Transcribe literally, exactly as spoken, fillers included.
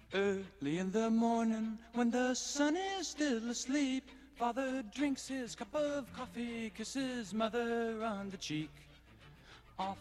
Early in the morning, when the sun is still asleep, father drinks his cup of coffee, kisses mother on the cheek.